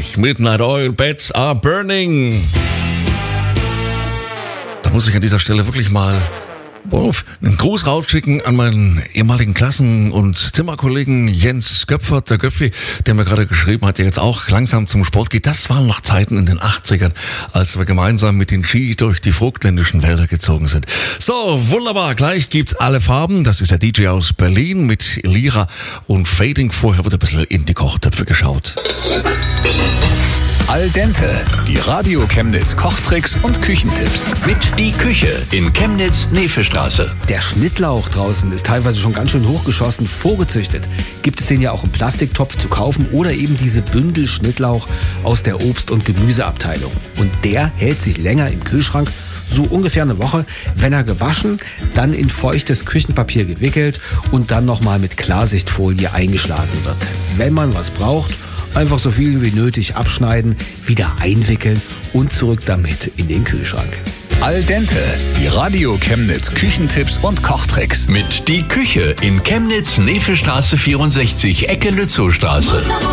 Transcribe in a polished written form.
Midnight Oil, Beds are burning. Da muss ich an dieser Stelle wirklich mal einen Gruß rausschicken an meinen ehemaligen Klassen- und Zimmerkollegen Jens Göpfert, der Göpfi, der mir gerade geschrieben hat, der jetzt auch langsam zum Sport geht. Das waren noch Zeiten in den 80ern, als wir gemeinsam mit den Ski durch die vogtländischen Wälder gezogen sind. So, wunderbar. Gleich gibt's alle Farben. Das ist der DJ aus Berlin mit Lira und Fading. Vorher wird ein bisschen in die Kochtöpfe geschaut. Al dente, die Radio Chemnitz Kochtricks und Küchentipps. Mit Die Küche in Chemnitz-Nevestraße. Der Schnittlauch draußen ist teilweise schon ganz schön hochgeschossen, vorgezüchtet. Gibt es den ja auch im Plastiktopf zu kaufen oder eben diese Bündel Schnittlauch aus der Obst- und Gemüseabteilung. Und der hält sich länger im Kühlschrank, so ungefähr eine Woche, wenn er gewaschen, dann in feuchtes Küchenpapier gewickelt und dann nochmal mit Klarsichtfolie eingeschlagen wird. Wenn man was braucht, einfach so viel wie nötig abschneiden, wieder einwickeln und zurück damit in den Kühlschrank. Al dente, die Radio Chemnitz Küchentipps und Kochtricks. Mit Die Küche in Chemnitz-Nevestraße 64, Ecke Lützowstraße.